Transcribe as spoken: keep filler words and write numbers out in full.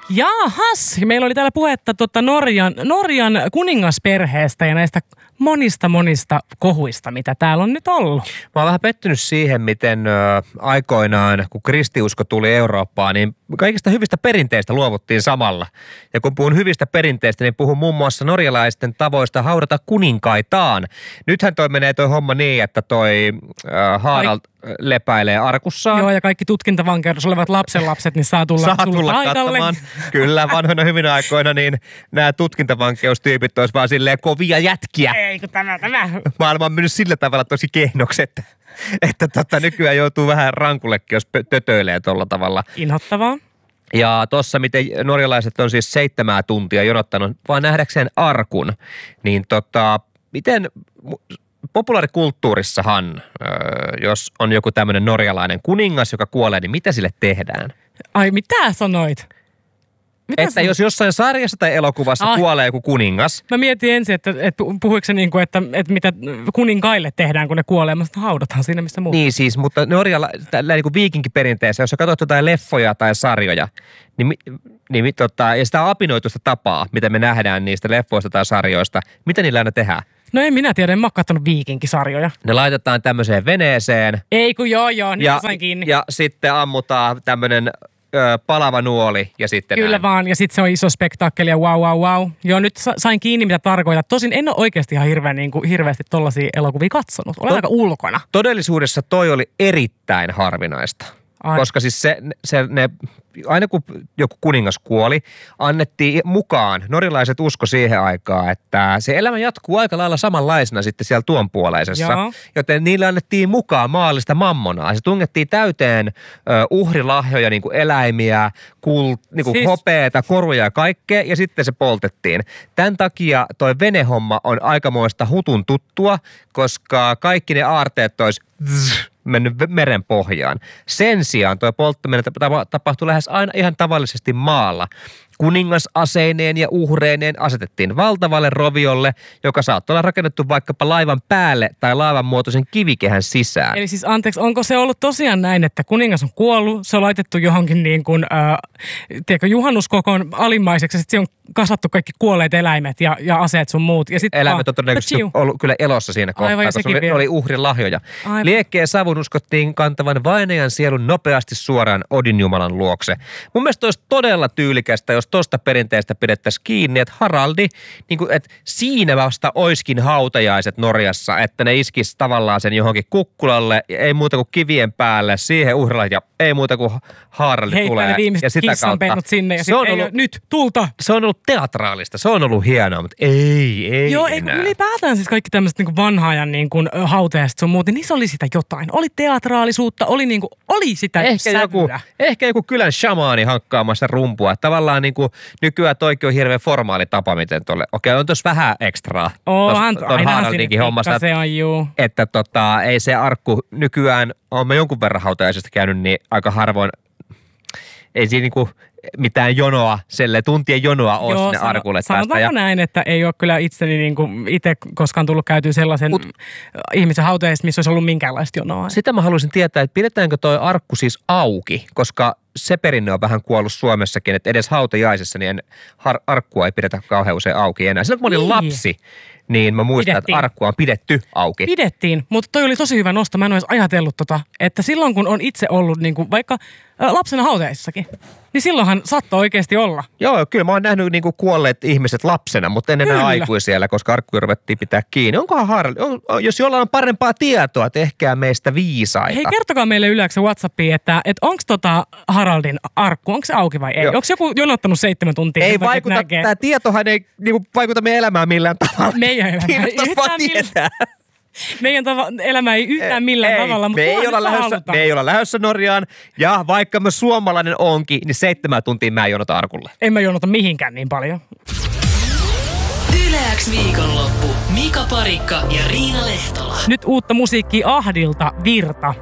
Jaahas, meillä oli täällä puhetta tota Norjan, Norjan kuningasperheestä ja näistä monista monista kohuista, mitä täällä on nyt ollut. Mä oon vähän pettynyt siihen, miten ö, aikoinaan, kun kristiusko tuli Eurooppaan, niin kaikista hyvistä perinteistä luovuttiin samalla. Ja kun puhun hyvistä perinteistä, niin puhun muun muassa norjalaisten tavoista haudata kuninkaitaan. Nythän toi menee toi homma niin, että toi ö, Harald Ai. lepäilee arkussaan. Joo, ja kaikki tutkintavankeudessa olevat lapsenlapset, niin saa tulla, saa tulla, tulla paikalle. katsomaan. Kyllä, vanhoina hyvinä aikoina, niin nämä tutkintavankeustyypit olisi vaan silleen kovia jätkiä. Ei, kun tämä, tämä. Maailma on mennyt sillä tavalla tosi kehnoksi, että, että tota, nykyään joutuu vähän rankullekin, jos tötöilee tuolla tavalla. Inhottavaa. Ja tossa, miten norjalaiset on siis seitsemää tuntia jonottanut vaan nähdäkseen arkun, niin tota, miten populaarikulttuurissahan, jos on joku tämmöinen norjalainen kuningas, joka kuolee, niin mitä sille tehdään? Ai, mitä sanoit? Mitä että sanoit? Jos jossain sarjassa tai elokuvassa Ai. kuolee joku kuningas. Mä mietin ensin, että, että puhuiko se niin kuin, että, että mitä kuninkaille tehdään, kun ne kuolee. Mä sanoin, haudataan siinä, missä muu. Niin siis, mutta Norjalla, tällä niin kuin viikinkiperinteessä, jos sä katsot jotain leffoja tai sarjoja, niin, niin tota, ja sitä apinoitusta tapaa, mitä me nähdään niistä leffoista tai sarjoista, mitä niillä aina tehdään? No en minä tiedä, en mä oon katsonut viikinkisarjoja. Ne laitetaan tämmöiseen veneeseen. Ei kun joo joo, niin ja, sain kiinni. Ja sitten ammutaan tämmönen ö, palava nuoli ja sitten Kyllä näin. vaan, ja sitten se on iso spektaakkeli ja wow wow wow. Joo, nyt sain kiinni mitä tarkoitat. Tosin en ole oikeasti ihan hirveän, niin kuin, hirveästi tollaisia elokuvia katsonut. Olen to- aika ulkona. Todellisuudessa toi oli erittäin harvinaista. Ai. Koska siis se, se, ne, aina kun joku kuningas kuoli, annettiin mukaan, norjalaiset usko siihen aikaan, että se elämä jatkuu aika lailla samanlaisena sitten siellä tuonpuoleisessa. Joo. Joten niille annettiin mukaan maallista mammonaa. Se tungettiin täyteen ö, uhrilahjoja, niin kuin eläimiä, kult, niin kuin siis hopeeta, koruja ja kaikkea, ja sitten se poltettiin. Tämän takia toi venehomma on aikamoista hutun tuttua, koska kaikki ne aarteet olisi mennyt meren pohjaan. Sen sijaan tuo polttaminen tapahtui lähes aina ihan tavallisesti maalla. Kuningasaseineen ja uhreineen asetettiin valtavalle roviolle, joka saattoi olla rakennettu vaikkapa laivan päälle tai laivan muotoisen kivikehän sisään. Eli siis anteeksi, onko se ollut tosiaan näin, että kuningas on kuollut, se on laitettu johonkin niin kuin, äh, tiedätkö, juhannuskokoon alimmaiseksi, sitten on kasvattu kaikki kuolleet eläimet ja, ja aseet sun muut. Ja sit eläimet on todennäköisesti ollut kyllä elossa siinä kohtaa, Aivan, koska ne oli uhrin lahjoja. Aivan. Liekkeen savun uskottiin kantavan vainajan sielun nopeasti suoraan Odin Jumalan luokse. Mun mielestä olisi todella tyylikästä, jos tosta perinteestä pidettäisiin kiinni, että Haraldi, niin kuin, että siinä vasta oiskin hautajaiset Norjassa, että ne iskisi tavallaan sen johonkin kukkulalle, ja ei muuta kuin kivien päälle, siihen uhrilla, ja ei muuta kuin Haraldi Heittää tulee. Ne ja sitä kautta. Sinne ja se on ei, ollut, nyt, tulta! Se on ollut teatraalista, se on ollut hienoa, mutta ei, ei Joo, enää. Ei, ylipäätään siis kaikki tämmöiset niin vanha ajan niin hautajaiset sun muuten, niissä oli sitä jotain. Oli teatraalisuutta, oli, niin kuin, oli sitä ehkä joku, ehkä joku kylän shamaani hankkaamassa rumpua, että tavallaan niin kuin nykyään toikin on hirveän formaali tapa, miten tuolle. Okei, on tuossa vähän ekstraa. Onhan, tuon Haraldinkin hommasta. Se on, juu. Että tota, ei se arkku nykyään, olemme jonkun verran hautajaisesta käynyt, niin aika harvoin, ei siinä niinku mitään jonoa, selle tuntien jonoa ole sinne sano, arkulle. Sanotaanko ja näin, että ei ole kyllä itseni niinku itse koskaan tullut käytyä sellaisen Mut, ihmisen hautajaisesta, missä olisi ollut minkäänlaista jonoa. Sitä mä haluaisin tietää, että pidetäänkö toi arkku siis auki, koska se perinne on vähän kuollut Suomessakin, että edes hautajaisessa niin har- arkkua ei pidetä kauhean usein auki enää. Silloin kun mä olin niin. lapsi, niin mä muistan, Pidettiin. että arkkua on pidetty auki. Pidettiin, mutta toi oli tosi hyvä nosto. Mä en ole edes ajatellut tota, että silloin kun on itse ollut niin kuin vaikka ä, lapsena hautajaisissakin, niin silloinhan saattoi oikeasti olla. Joo, kyllä mä oon nähnyt niin kuin kuolleet ihmiset lapsena, mutta en enää kyllä. aikuisia, koska arkkuja ruvettiin pitää kiinni. Onkohan Harald, on, jos jollain on parempaa tietoa, tehkää meistä viisaita. Hei, kertokaa meille yleensä WhatsAppiin, että, että onko tota Haraldin arkku, onko se auki vai ei? Onko joku jonottanut seitsemän tuntia? Ei vaikuta, tämä tietohan ei niin kuin, vaikuta meidän elämään millään tavalla. Meidän elämään Kiinnostaisi vaan tietää. Meidän tava- elämä ei yhtään millään ei, tavalla, mutta me ei, olla lähdössä, me ei olla lähdössä Norjaan, ja vaikka mä suomalainen onkin, niin seitsemän tuntia mä en jonota arkulle. En mä jonota mihinkään niin paljon. Yle X viikonloppu. Mika Parikka ja Riina Lehtola. Nyt uutta musiikkia Ahdilta, Virta.